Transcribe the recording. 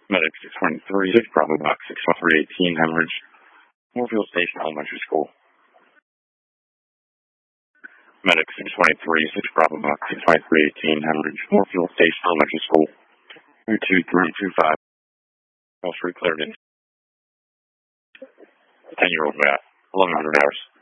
Medic 623, 6 Bravo Box 61318, hemorrhage, Moorfield Station Elementary School. Medic 623, 6 Bravo Box 62318, hemorrhage, Moorfield Station Elementary School. 22325. All street cleared in. 10-year-old Matt, 1100 hours.